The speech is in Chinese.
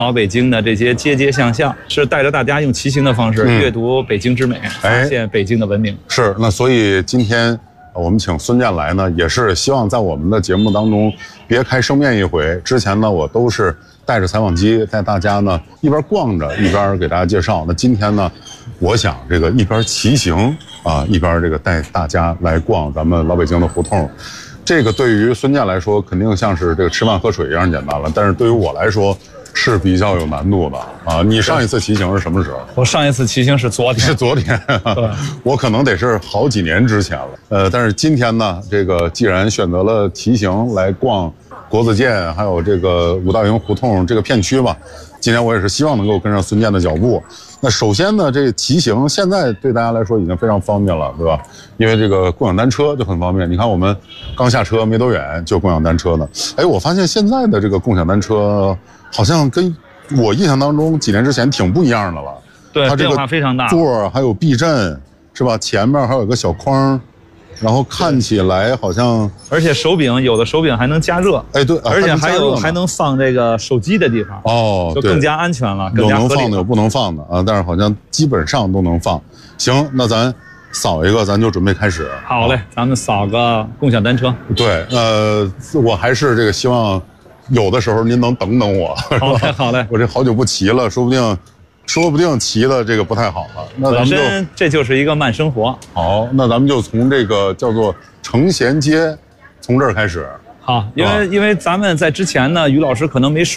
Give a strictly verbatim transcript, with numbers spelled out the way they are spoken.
老北京的这些街街巷巷，是带着大家用骑行的方式、嗯、阅读北京之美，发现北京的文明。 是，那所以今天我们请孙健来呢，也是希望在我们的节目当中别开生面一回。之前呢，我都是带着采访机带大家呢一边逛着一边给大家介绍。那今天呢，我想这个一边骑行啊，一边这个带大家来逛咱们老北京的胡同。这个对于孙健来说，肯定像是这个吃饭喝水一样简单了，但是对于我来说是比较有难度的啊！你上一次骑行是什么时候？ 我上一次骑行是昨天， 是昨天，我可能得是好几年之前了。呃，但是今天呢，这个既然选择了骑行来逛国子监，还有这个五道营胡同这个片区吧，今天我也是希望能够跟上孙健的脚步。那首先呢，这个骑行现在对大家来说已经非常方便了，对吧？因为这个共享单车就很方便。你看我们刚下车没多远就共享单车呢。哎，我发现现在的这个共享单车好像跟我印象当中几年之前挺不一样的了。 对， 它这个变化非常大。 座还有避震，是吧？前面还有个小框。然后看起来好像， 而且手柄有的手柄还能加热， 哎对， 而且还有还能放这个手机的地方哦， 就更加安全了，更加合理了。 有能放的有不能放的啊，但是好像基本上都能放。行，那咱扫一个，咱就准备开始。 好嘞，咱们扫个共享单车。 对，呃，我还是这个希望有的时候您能等等我。 好嘞，好嘞， 我这好久不骑了，说不定。说不定骑的这个不太好了，那咱们就这就是一个慢生活。 好，那咱们就从这个叫做承贤街，从这儿开始。 好，因为、啊、因为咱们在之前呢，于老师可能没说。